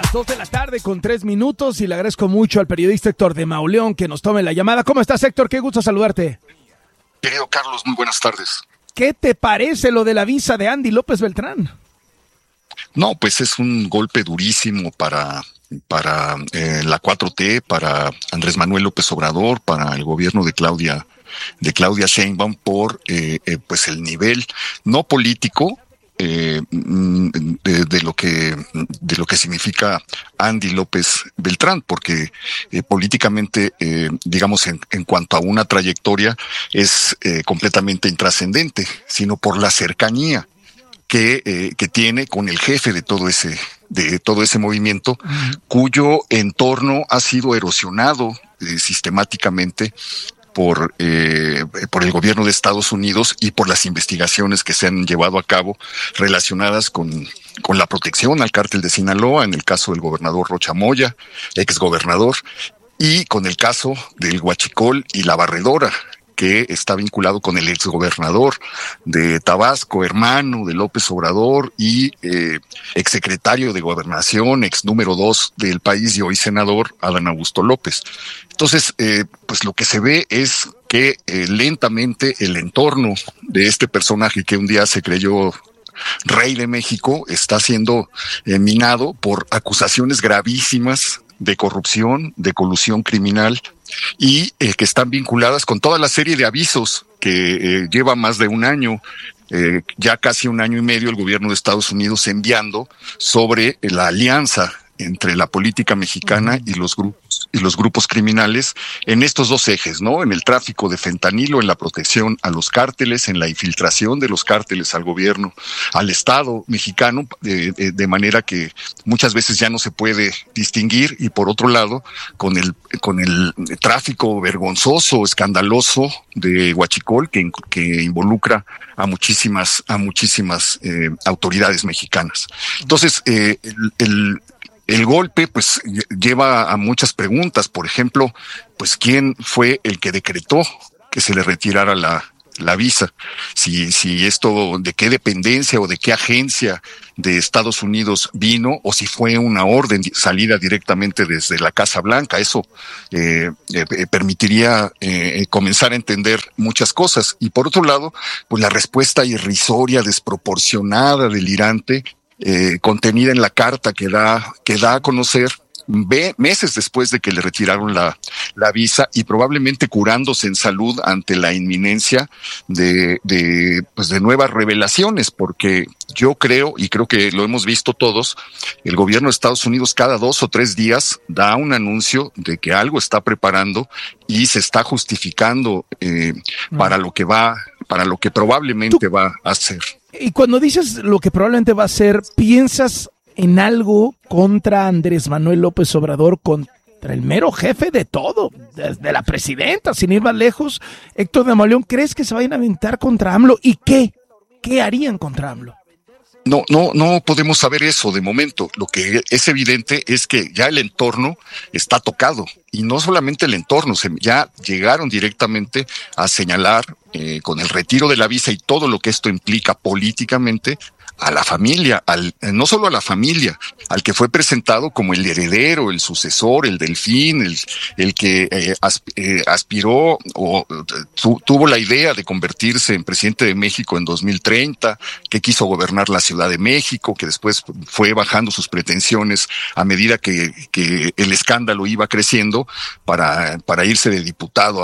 2:03 y le agradezco mucho al periodista Héctor de Mauleón que nos tome la llamada. ¿Cómo estás, Héctor? Qué gusto saludarte. Querido Carlos, muy buenas tardes. ¿Qué te parece lo de la visa de Andy López Beltrán? No, pues es un golpe durísimo para la 4T, para Andrés Manuel López Obrador, para el gobierno de Claudia Sheinbaum por pues el nivel no político de lo que significa Andy López Beltrán, porque políticamente, digamos, en cuanto a una trayectoria, es completamente intrascendente, sino por la cercanía que tiene con el jefe de todo ese movimiento, cuyo entorno ha sido erosionado sistemáticamente por el gobierno de Estados Unidos y por las investigaciones que se han llevado a cabo relacionadas con la protección al cártel de Sinaloa, en el caso del gobernador Rocha Moya, exgobernador, y con el caso del Huachicol y la Barredora, que está vinculado con el exgobernador de Tabasco, hermano de López Obrador y exsecretario de Gobernación, ex número 2 del país y hoy senador, Adán Augusto López. Entonces, pues lo que se ve es que lentamente el entorno de este personaje que un día se creyó rey de México está siendo minado por acusaciones gravísimas de corrupción, de colusión criminal y que están vinculadas con toda la serie de avisos que lleva más de un año, ya casi un año y medio, el gobierno de Estados Unidos enviando sobre la alianza entre la política mexicana y los grupos criminales en estos dos ejes, ¿no? En el tráfico de fentanilo, en la protección a los cárteles, en la infiltración de los cárteles al gobierno, al Estado mexicano, de manera que muchas veces ya no se puede distinguir, y por otro lado, con el tráfico vergonzoso, escandaloso de Huachicol, que involucra a muchísimas autoridades mexicanas. Entonces, el golpe, pues, lleva a muchas preguntas. Por ejemplo, pues, ¿quién fue el que decretó que se le retirara la visa? Si esto, de qué dependencia o de qué agencia de Estados Unidos vino, o si fue una orden salida directamente desde la Casa Blanca. Eso permitiría comenzar a entender muchas cosas. Y por otro lado, pues la respuesta irrisoria, desproporcionada, delirante, contenida en la carta que da a conocer meses después de que le retiraron la visa, y probablemente curándose en salud ante la inminencia de nuevas revelaciones, porque yo creo, y creo que lo hemos visto todos, el gobierno de Estados Unidos cada 2 o 3 días da un anuncio de que algo está preparando y se está justificando para lo que probablemente va a hacer. Y cuando dices lo que probablemente va a hacer, ¿piensas en algo contra Andrés Manuel López Obrador, contra el mero jefe de todo, desde la presidenta, sin ir más lejos? Héctor de Mauleón, ¿crees que se vayan a aventar contra AMLO? ¿Y qué? ¿Qué harían contra AMLO? No podemos saber eso de momento. Lo que es evidente es que ya el entorno está tocado, y no solamente el entorno, ya llegaron directamente a señalar con el retiro de la visa y todo lo que esto implica políticamente a la familia, no solo a la familia, al que fue presentado como el heredero, el sucesor, el delfín, el que aspiró o tuvo la idea de convertirse en presidente de México en 2030, que quiso gobernar la Ciudad de México, que después fue bajando sus pretensiones a medida que el escándalo iba creciendo para irse de diputado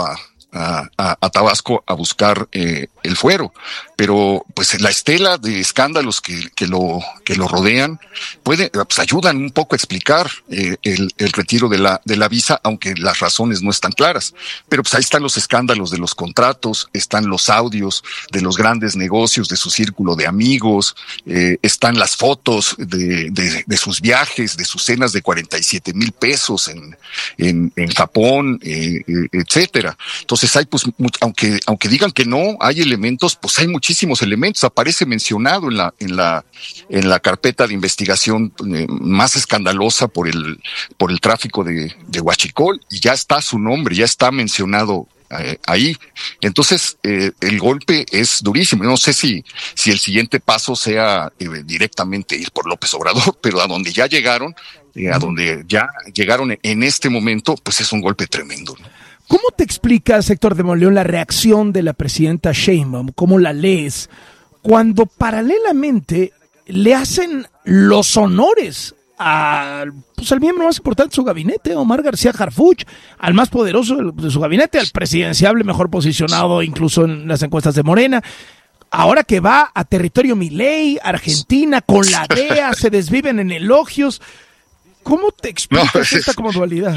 a Tabasco a buscar el fuero. Pero pues la estela de escándalos que lo rodean pues ayudan un poco a explicar el retiro de la visa, aunque las razones no están claras. Pero pues ahí están los escándalos de los contratos, están los audios de los grandes negocios de su círculo de amigos, están las fotos de sus viajes, de sus cenas de 47,000 pesos en Japón, etcétera. Entonces hay, pues, aunque digan que no hay elementos, pues hay muchísimos elementos. Aparece mencionado en la carpeta de investigación más escandalosa por el tráfico de Huachicol, y ya está su nombre, ya está mencionado ahí. Entonces, el golpe es durísimo. No sé si el siguiente paso sea directamente ir por López Obrador, pero a donde ya llegaron, a donde ya llegaron en este momento, pues es un golpe tremendo, ¿no? ¿Cómo te explicas, Héctor de Monleón, la reacción de la presidenta Sheinbaum? ¿Cómo la lees cuando paralelamente le hacen los honores al miembro más importante de su gabinete, Omar García Harfuch, al más poderoso de su gabinete, al presidenciable mejor posicionado incluso en las encuestas de Morena? Ahora que va a territorio Milei, Argentina, con la DEA, se desviven en elogios. ¿Cómo te explicas esta como dualidad?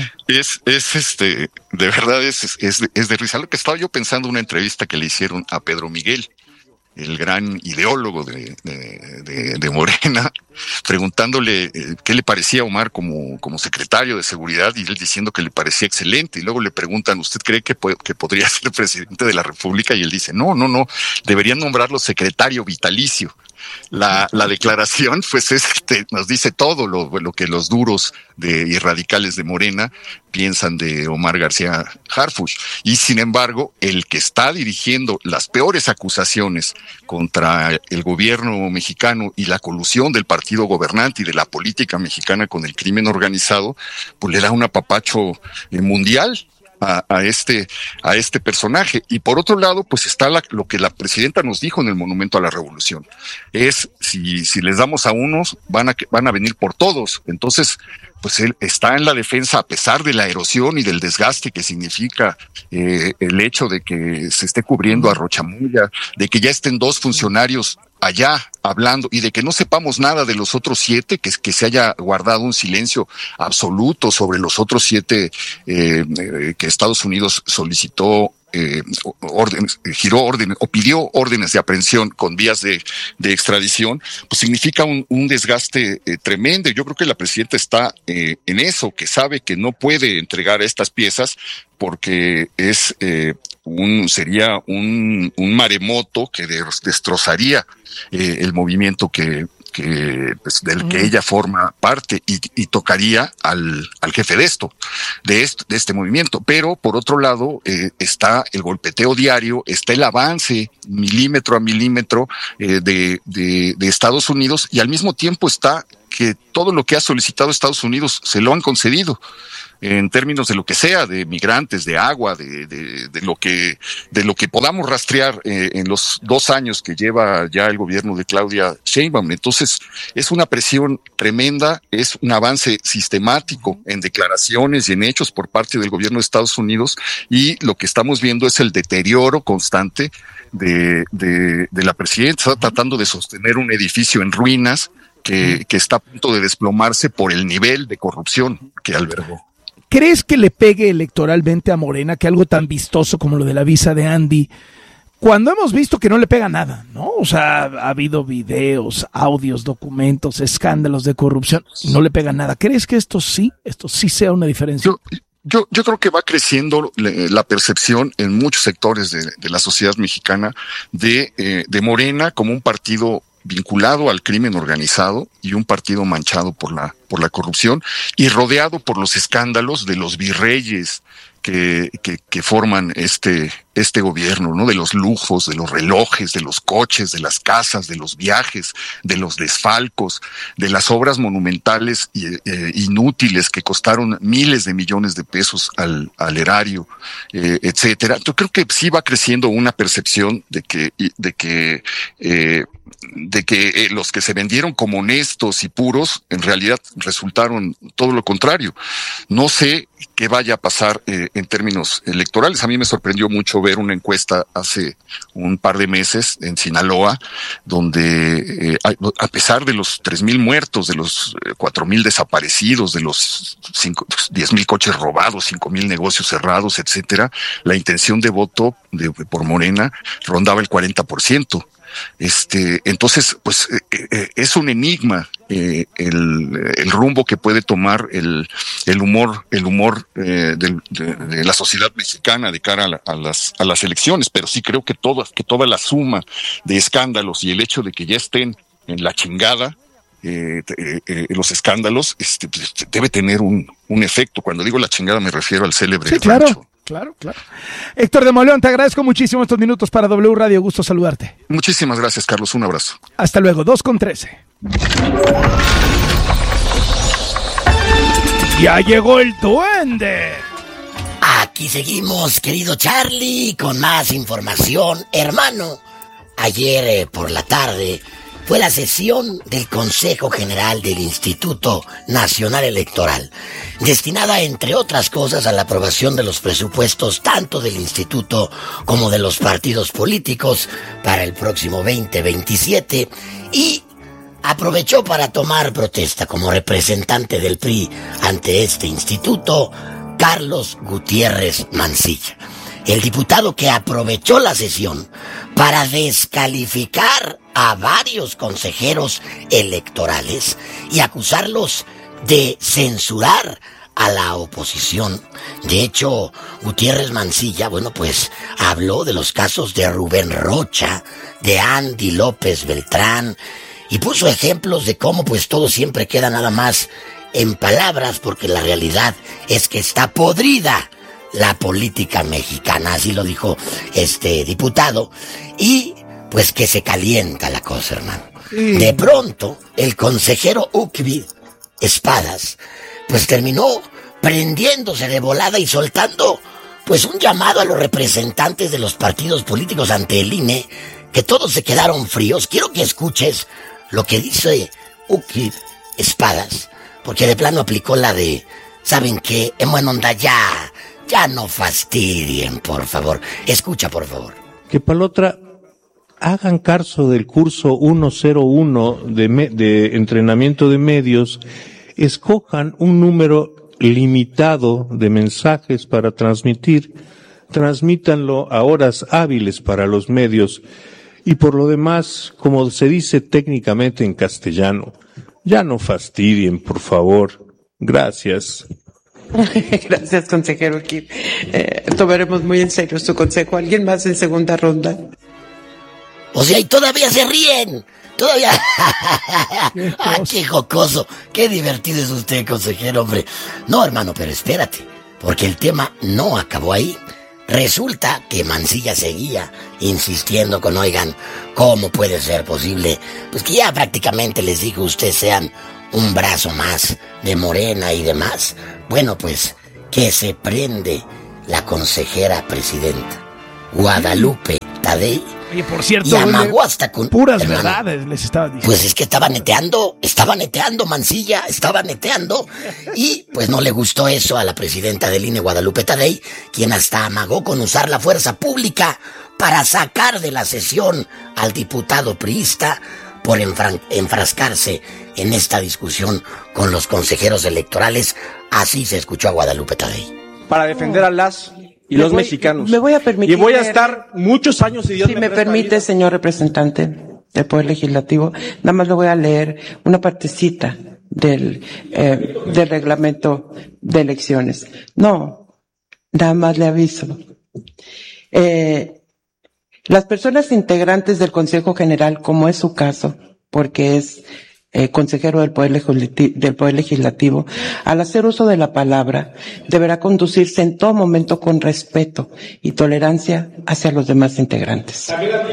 De verdad es de risa. Lo que estaba yo pensando en una entrevista que le hicieron a Pedro Miguel, el gran ideólogo de Morena, preguntándole qué le parecía a Omar como secretario de Seguridad, y él diciendo que le parecía excelente. Y luego le preguntan, ¿usted cree que podría ser presidente de la República? Y él dice, no, deberían nombrarlo secretario vitalicio. La declaración, pues, nos dice todo lo que los duros y radicales de Morena piensan de Omar García Harfuch. Y sin embargo, el que está dirigiendo las peores acusaciones contra el gobierno mexicano y la colusión del partido gobernante y de la política mexicana con el crimen organizado, pues le da un apapacho mundial a este personaje. Y por otro lado, pues está lo que la presidenta nos dijo en el Monumento a la Revolución. Es, si les damos a unos, van a venir por todos. Entonces, pues él está en la defensa a pesar de la erosión y del desgaste que significa el hecho de que se esté cubriendo a Rochamoya, de que ya estén 2 funcionarios allá hablando y de que no sepamos nada de los otros 7, que se haya guardado un silencio absoluto sobre los otros 7 que Estados Unidos solicitó giró órdenes o pidió órdenes de aprehensión con vías de extradición, pues significa un desgaste tremendo. Yo creo que la presidenta está en eso, que sabe que no puede entregar estas piezas porque sería un maremoto que destrozaría el movimiento del que ella forma parte y tocaría al jefe de este movimiento. Pero por otro lado está el golpeteo diario, está el avance milímetro a milímetro de Estados Unidos, y al mismo tiempo está que todo lo que ha solicitado Estados Unidos se lo han concedido en términos de lo que sea, de migrantes, de agua, de lo que podamos rastrear en los 2 años que lleva ya el gobierno de Claudia Sheinbaum. Entonces, es una presión tremenda, es un avance sistemático en declaraciones y en hechos por parte del gobierno de Estados Unidos, y lo que estamos viendo es el deterioro constante de la presidencia. Está tratando de sostener un edificio en ruinas que está a punto de desplomarse por el nivel de corrupción que albergó. ¿Crees que le pegue electoralmente a Morena que algo tan vistoso como lo de la visa de Andy, cuando hemos visto que no le pega nada, ¿no? O sea, ha habido videos, audios, documentos, escándalos de corrupción, y no le pega nada? ¿Crees que esto sí sea una diferencia? Yo creo que va creciendo la percepción en muchos sectores de la sociedad mexicana de Morena como un partido vinculado al crimen organizado y un partido manchado por la corrupción y rodeado por los escándalos de los virreyes que forman este gobierno, ¿no? De los lujos, de los relojes, de los coches, de las casas, de los viajes, de los desfalcos, de las obras monumentales inútiles que costaron miles de millones de pesos al erario, etcétera. Yo creo que sí va creciendo una percepción de que los que se vendieron como honestos y puros en realidad resultaron todo lo contrario. No sé qué vaya a pasar en términos electorales. A mí me sorprendió mucho ver una encuesta hace un par de meses en Sinaloa, donde a pesar de los 3,000 muertos, de los 4,000 desaparecidos, de los 10,000 coches robados, 5,000 negocios cerrados, etcétera, la intención de voto por Morena rondaba el 40%. Entonces, pues es un enigma el rumbo que puede tomar el humor de la sociedad mexicana de cara a las elecciones, pero sí creo que toda la suma de escándalos y el hecho de que ya estén en la chingada los escándalos debe tener un efecto. Cuando digo la chingada me refiero al célebre sí, claro. rancho. Claro. Héctor de Mauleón, te agradezco muchísimo estos minutos para W Radio. Gusto saludarte. Muchísimas gracias, Carlos. Un abrazo. Hasta luego. 2:13. Ya llegó el duende. Aquí seguimos, querido Charlie, con más información. Hermano, ayer por la tarde fue la sesión del Consejo General del Instituto Nacional Electoral, destinada, entre otras cosas, a la aprobación de los presupuestos tanto del instituto como de los partidos políticos para el próximo 2027, y aprovechó para tomar protesta como representante del PRI ante este instituto Carlos Gutiérrez Mancilla, el diputado que aprovechó la sesión para descalificar a varios consejeros electorales y acusarlos de censurar a la oposición. De hecho, Gutiérrez Mancilla, pues habló de los casos de Rubén Rocha, de Andy López Beltrán, y puso ejemplos de cómo pues todo siempre queda nada más en palabras, porque la realidad es que está podrida la política mexicana, así lo dijo este diputado, y pues que se calienta la cosa, hermano. De pronto, el consejero Ucvid Espadas, pues terminó prendiéndose de volada y soltando pues un llamado a los representantes de los partidos políticos ante el INE, que todos se quedaron fríos. Quiero que escuches lo que dice Ucvid Espadas, porque de plano aplicó la de, ¿saben qué? En buena onda, ya no fastidien, por favor. Escucha, por favor. Que para la otra, hagan caso del curso 101 de entrenamiento de medios, escojan un número limitado de mensajes para transmitir, transmítanlo a horas hábiles para los medios, y por lo demás, como se dice técnicamente en castellano, ya no fastidien, por favor. Gracias. Gracias, consejero Kim. Tomaremos muy en serio su consejo. ¿Alguien más en segunda ronda? O sea, y todavía se ríen. Todavía. Qué jocoso. Qué divertido es usted, consejero, hombre. No, hermano, pero espérate, porque el tema no acabó ahí. Resulta que Mancilla seguía insistiendo con, oigan, ¿cómo puede ser posible? Pues que ya prácticamente les digo, ustedes sean un brazo más de Morena y demás. Bueno, pues que se prende la consejera presidenta, Guadalupe Tadei. Oye, por cierto, y amagó hasta con puras hermano, verdades les estaba diciendo. Pues es que estaba neteando Mancilla, estaba neteando, y pues no le gustó eso a la presidenta del INE, Guadalupe Tadei, quien hasta amagó con usar la fuerza pública para sacar de la sesión al diputado priista por enfrascarse en esta discusión con los consejeros electorales. Así se escuchó a Guadalupe Tadei. Para defender a las y los mexicanos. Me voy a permitir. Y voy a estar muchos años, si Dios me permite, señor representante del Poder Legislativo, nada más le voy a leer una partecita del reglamento de elecciones. No, nada más le aviso. Las personas integrantes del Consejo General, como es su caso, porque es consejero del Poder Legislativo, al hacer uso de la palabra, deberá conducirse en todo momento con respeto y tolerancia hacia los demás integrantes.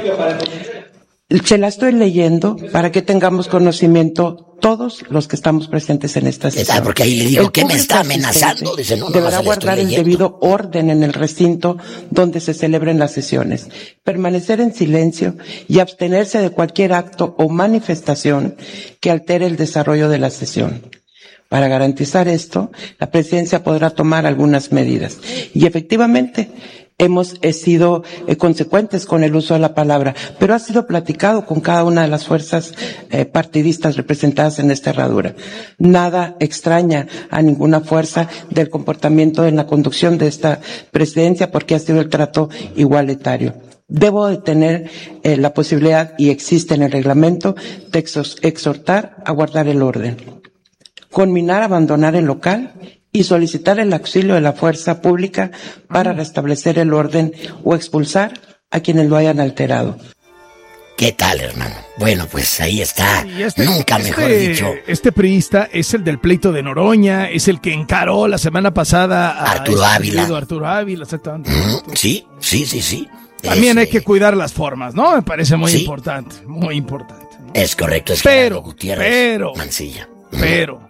Se la estoy leyendo para que tengamos conocimiento todos los que estamos presentes en esta sesión. Porque ahí le digo, ¿qué me está amenazando? Dice, no, deberá guardar el debido orden en el recinto donde se celebren las sesiones, permanecer en silencio y abstenerse de cualquier acto o manifestación que altere el desarrollo de la sesión. Para garantizar esto, la presidencia podrá tomar algunas medidas. Y efectivamente, hemos sido consecuentes con el uso de la palabra, pero ha sido platicado con cada una de las fuerzas partidistas representadas en esta herradura. Nada extraña a ninguna fuerza del comportamiento en la conducción de esta presidencia, porque ha sido el trato igualitario. Debo de tener la posibilidad, y existe en el reglamento, de exhortar a guardar el orden, conminar a abandonar el local y solicitar el auxilio de la fuerza pública para restablecer el orden o expulsar a quienes lo hayan alterado. ¿Qué tal, hermano? Bueno, pues ahí está. Nunca mejor dicho. Este priista es el del pleito de Noroña, es el que encaró la semana pasada a Arturo Ávila. Arturo Ávila, exactamente. Sí. También hay que cuidar las formas, ¿no? Me parece muy importante, muy importante, ¿no? Es correcto, es pero, Mancilla. Pero,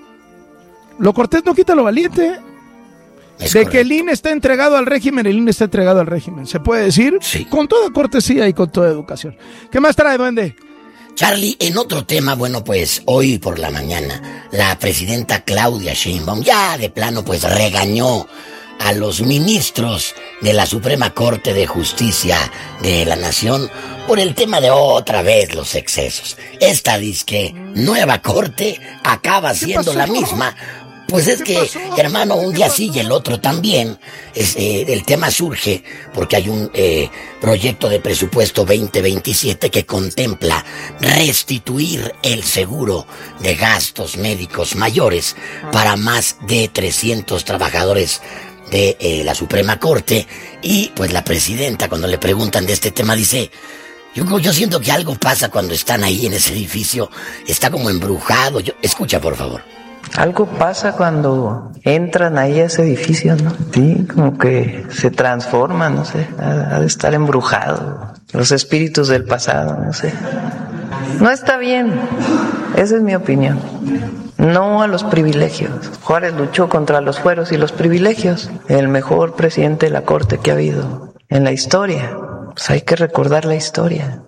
lo cortés no quita lo valiente. Es de correcto. que el INE está entregado al régimen, el INE está entregado al régimen. ¿Se puede decir? Sí. Con toda cortesía y con toda educación. ¿Qué más trae, duende? Charlie, en otro tema, bueno, pues hoy por la mañana, la presidenta Claudia Sheinbaum ya de plano pues regañó a los ministros de la Suprema Corte de Justicia de la Nación por el tema de otra vez los excesos. Esta disque nueva corte acaba siendo la misma. Pues es que, hermano, un día sí y el otro también. El tema surge porque hay un proyecto de presupuesto 2027 que contempla restituir el seguro de gastos médicos mayores para más de 300 trabajadores de la Suprema Corte. Y pues la presidenta, cuando le preguntan de este tema, dice: yo siento que algo pasa cuando están ahí en ese edificio, está como embrujado. Escucha, por favor. Algo pasa cuando entran ahí a ese edificio, ¿no? Sí, como que se transforma, no sé, ha de estar embrujado. Los espíritus del pasado, no sé. No está bien, esa es mi opinión. No a los privilegios. Juárez luchó contra los fueros y los privilegios. El mejor presidente de la Corte que ha habido en la historia. Pues hay que recordar la historia.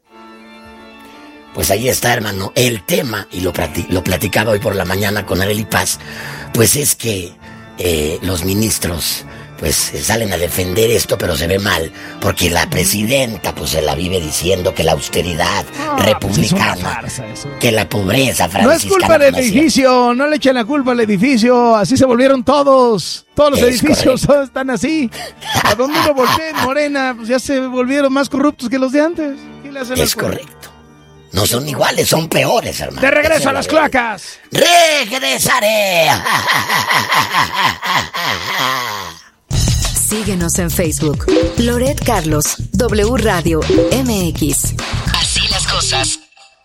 Pues ahí está, hermano, el tema, y lo platicaba hoy por la mañana con Arely Paz, pues es que los ministros pues salen a defender esto, pero se ve mal, porque la presidenta pues se la vive diciendo que la austeridad republicana, es una farsa eso. Que la pobreza franciscana. No es culpa del edificio, no le echen la culpa al edificio, así se volvieron todos los edificios están así. ¿A dónde uno voltea en Morena? Pues ya se volvieron más corruptos que los de antes. ¿Qué le hacen Es correcto. No son iguales, son peores, hermano. ¡De regreso a las cloacas! ¡Regresaré! Síguenos en Facebook. Loret Carlos, W Radio MX. Así las cosas.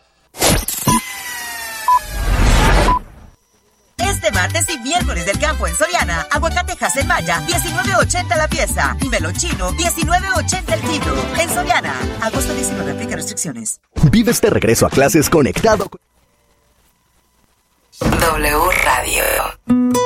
Este martes y miércoles del campo en Soriana, aguacatejas en Maya, 19.80 la pieza. Y melón chino, 19.80 el kilo. En Soriana, agosto 19, aplica restricciones. Vive este regreso a clases conectado. W Radio.